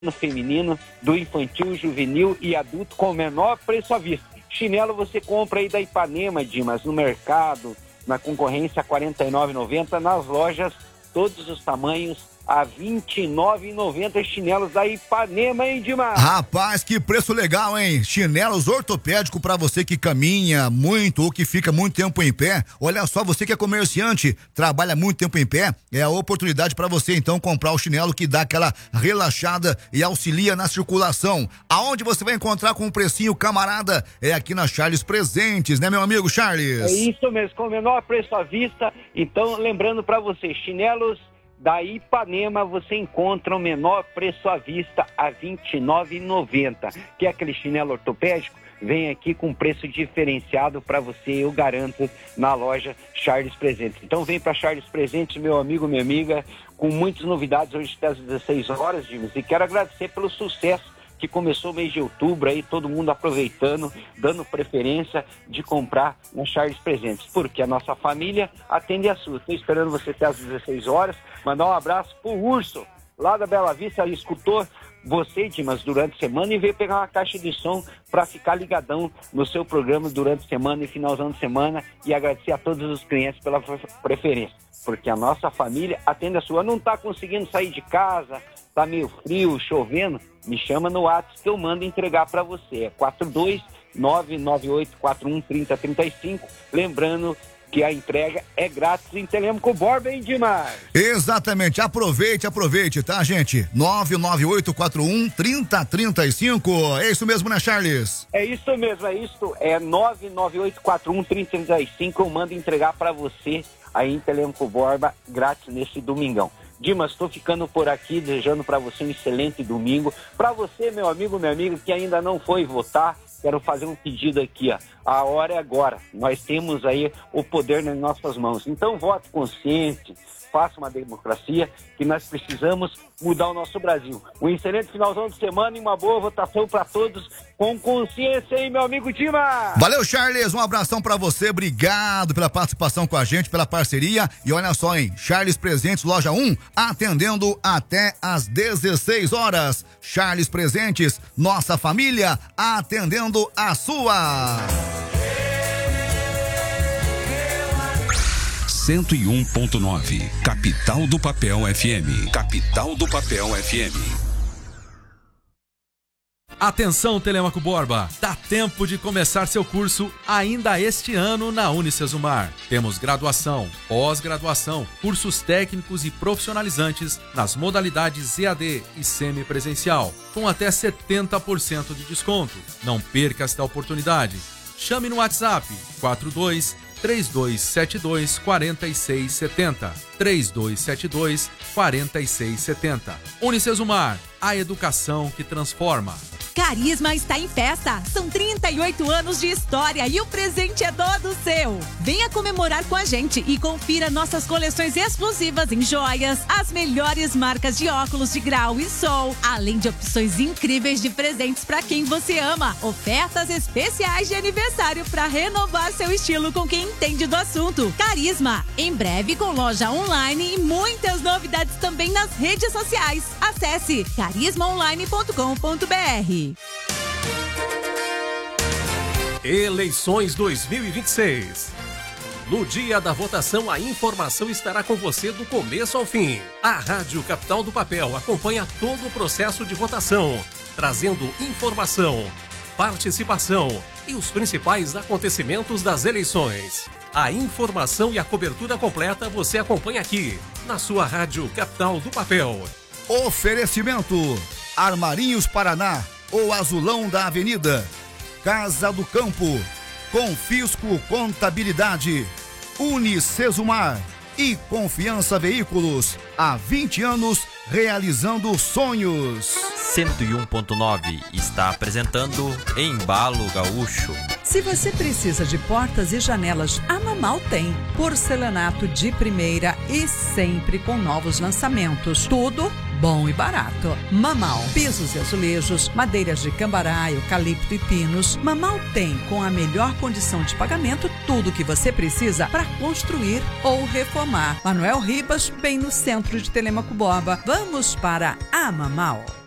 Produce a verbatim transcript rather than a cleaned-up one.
feminino, do infantil, juvenil e adulto com o menor preço à vista. Chinelo você compra aí da Ipanema, Dimas, no mercado, na concorrência quarenta e nove reais e noventa centavos, nas lojas, todos os tamanhos, a vinte e nove reais e noventa centavos, chinelos da Ipanema, hein, Dimas? Rapaz, que preço legal, hein? Chinelos ortopédicos pra você que caminha muito ou que fica muito tempo em pé. Olha só, você que é comerciante, trabalha muito tempo em pé, é a oportunidade pra você então comprar o chinelo que dá aquela relaxada e auxilia na circulação. Aonde você vai encontrar com um precinho camarada? É aqui na Charles Presentes, né, meu amigo Charles? É isso mesmo, com o menor preço à vista. Então, lembrando pra você, chinelos da Ipanema você encontra o menor preço à vista a vinte e nove reais e noventa centavos. Que é aquele chinelo ortopédico, vem aqui com preço diferenciado para você, eu garanto, na loja Charles Presentes. Então vem para Charles Presentes, meu amigo, minha amiga, com muitas novidades hoje até às dezesseis horas, Dimas, e quero agradecer pelo sucesso que começou o mês de outubro aí, todo mundo aproveitando, dando preferência de comprar na Charles Presentes, porque a nossa família atende a sua. Estou esperando você até às dezesseis horas, mandar um abraço pro Urso, lá da Bela Vista, ele escutou você, Dimas, durante a semana e veio pegar uma caixa de som para ficar ligadão no seu programa durante a semana e finalzão de semana, e agradecer a todos os clientes pela preferência, porque a nossa família atende a sua. Não está conseguindo sair de casa, tá meio frio, chovendo, me chama no WhatsApp que eu mando entregar para você. É quatro dois nove nove oito quatro um três zero três cinco. Lembrando que a entrega é grátis em Telêmaco Borba, hein, Dimas? Exatamente, aproveite, aproveite, tá, gente? nove nove oito quatro um três zero três cinco. É isso mesmo, né, Charles? É isso mesmo, é isso. É nove nove oito quatro um três zero três cinco. Eu mando entregar para você aí em Telêmaco Borba, grátis nesse domingão. Dimas, estou ficando por aqui, desejando para você um excelente domingo. Para você, meu amigo, minha amiga, que ainda não foi votar, quero fazer um pedido aqui, ó. A hora é agora. Nós temos aí o poder nas nossas mãos. Então, vote consciente, faça uma democracia, que nós precisamos mudar o nosso Brasil. Um excelente finalzão de semana e uma boa votação para todos com consciência, hein, meu amigo Dimas? Valeu, Charles, um abração pra você, obrigado pela participação com a gente, pela parceria, e olha só, hein, Charles Presentes, loja um, atendendo até às dezesseis horas. Charles Presentes, nossa família, atendendo a sua. cento e um ponto nove, Capital do Papel F M. Capital do Papel F M. Atenção, Telêmaco Borba, dá tempo de começar seu curso ainda este ano na Unicesumar. Temos graduação, pós-graduação, cursos técnicos e profissionalizantes nas modalidades E A D e semipresencial, com até setenta por cento de desconto. Não perca esta oportunidade. Chame no WhatsApp quatro dois três dois sete dois quatro seis sete zero, três dois sete dois quatro seis sete zero. Unicesumar, a educação que transforma. Carisma está em festa. São trinta e oito anos de história e o presente é todo seu. Venha comemorar com a gente e confira nossas coleções exclusivas em joias, as melhores marcas de óculos de grau e sol, além de opções incríveis de presentes para quem você ama. Ofertas especiais de aniversário para renovar seu estilo com quem entende do assunto. Carisma, em breve com loja online e muitas novidades também nas redes sociais. Acesse carisma online ponto com ponto br. Eleições dois mil e vinte e seis. No dia da votação, a informação estará com você do começo ao fim. A Rádio Capital do Papel acompanha todo o processo de votação, trazendo informação, participação e os principais acontecimentos das eleições. A informação e a cobertura completa você acompanha aqui, na sua Rádio Capital do Papel. Oferecimento: Armarinhos Paraná, o azulão da avenida. Casa do Campo, Confisco Contabilidade, Unicesumar e Confiança Veículos. Há vinte anos realizando sonhos. cento e um ponto nove está apresentando Embalo Gaúcho. Se você precisa de portas e janelas, a Mamal tem. Porcelanato de primeira e sempre com novos lançamentos. Tudo bom e barato. Mamal, pisos e azulejos, madeiras de cambará, eucalipto e pinos. Mamal tem, com a melhor condição de pagamento, tudo o que você precisa para construir ou reformar. Manuel Ribas, bem no centro de Telêmaco Borba. Vamos para a Mamal.